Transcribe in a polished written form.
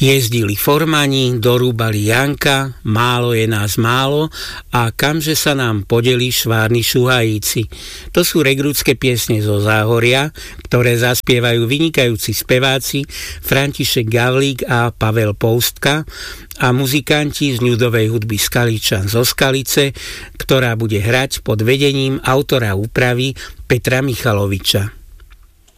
Jezdili formani, dorúbali Janka, málo je nás málo a kamže sa nám podeli švárni šuhajíci. To sú regrútske piesne zo Záhoria, ktoré zaspievajú vynikajúci speváci František Gavlík a Pavel Poustka a muzikanti z ľudovej hudby Skaličan zo Skalice, ktorá bude hrať pod vedením autora úpravy Petra Michaloviča.